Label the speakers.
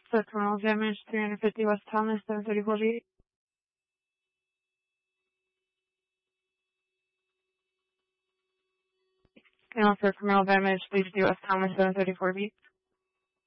Speaker 1: for criminal damage, 350 West Thomas, 734 beat. And for criminal damage, 350 West Thomas, 734 beat.